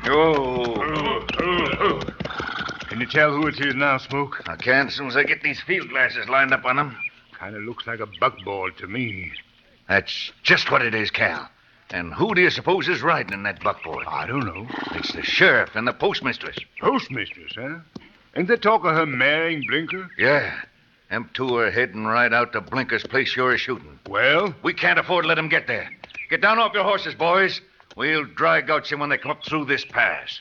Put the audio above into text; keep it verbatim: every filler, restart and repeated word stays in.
Oh. Can you tell who it is now, Smoke? I can as soon as I get these field glasses lined up on him. Kind of looks like a buckboard to me. That's just what it is, Cal. And who do you suppose is riding in that buckboard? I don't know. It's the sheriff and the postmistress. Postmistress, huh? Ain't there talk of her marrying Blinker? Yeah. Them two are heading right out to Blinker's place you're shooting. Well? We can't afford to let them get there. Get down off your horses, boys. We'll dry gulch them when they come up through this pass.